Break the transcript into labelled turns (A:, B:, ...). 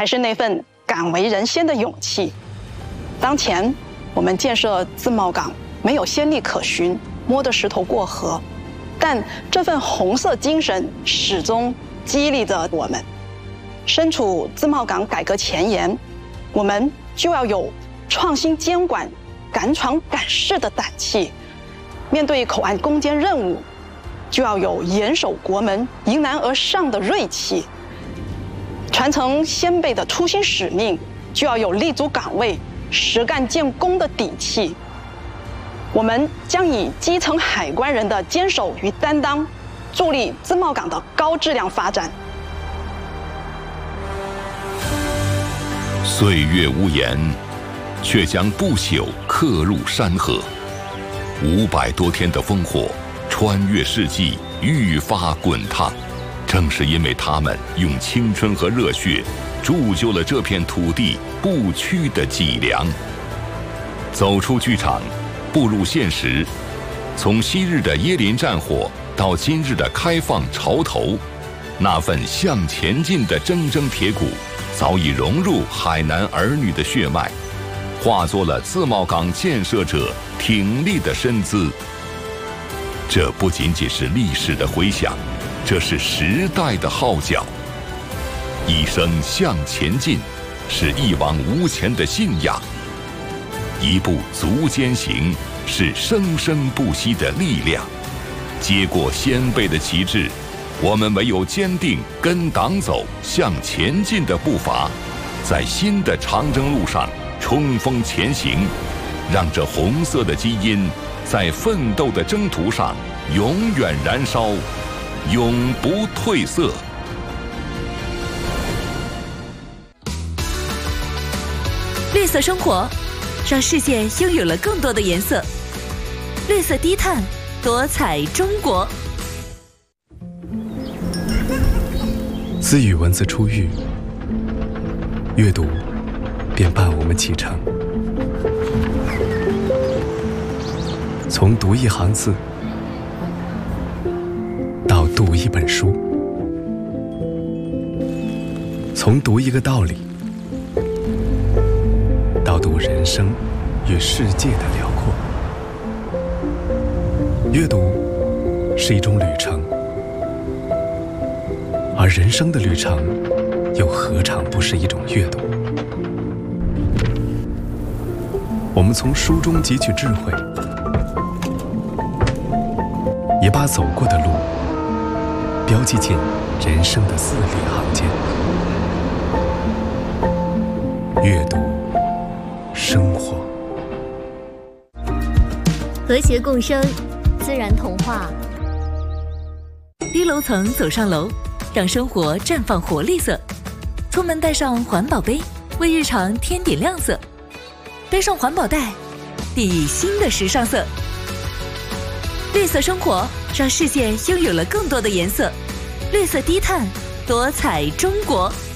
A: 还是那份敢为人先的勇气。当前我们建设自贸港没有先例可循，摸着石头过河，但这份红色精神始终激励着我们。身处自贸港改革前沿，我们就要有创新监管、敢闯敢试的胆气；面对口岸攻坚任务，就要有严守国门、迎难而上的锐气；传承先辈的初心使命，就要有立足岗位、实干建功的底气。我们将以基层海关人的坚守与担当，助力自贸港的高质量发展。
B: 岁月无言，却将不朽刻入山河。500多天的烽火，穿越世纪，愈发滚烫。正是因为他们用青春和热血，铸就了这片土地不屈的脊梁。走出剧场，步入现实，从昔日的椰林战火到今日的开放潮头，那份向前进的铮铮铁骨，早已融入海南儿女的血脉，化作了自贸港建设者挺立的身姿。这不仅仅是历史的回响，这是时代的号角。一生向前进，是一往无前的信仰；一步足尖行，是生生不息的力量。接过先辈的旗帜，我们唯有坚定跟党走向前进的步伐，在新的长征路上冲锋前行，让这红色的基因在奋斗的征途上永远燃烧，永不褪色。
C: 绿色生活，让世界拥有了更多的颜色。绿色低碳，多彩中国。
D: 自与文字初遇，阅读便伴我们启程。从读一行字到读一本书，从读一个道理到读人生与世界的辽阔。阅读是一种旅程，而人生的旅程又何尝不是一种阅读？我们从书中汲取智慧，也把走过的路标记进人生的字里行间。阅读生活，
E: 和谐共生，自然童话。
C: 低楼层走上楼，让生活绽放活力色。出门带上环保杯，为日常添点亮色。背上环保袋，定义新的时尚色。绿色生活，让世界拥有了更多的颜色。绿色低碳，多彩中国。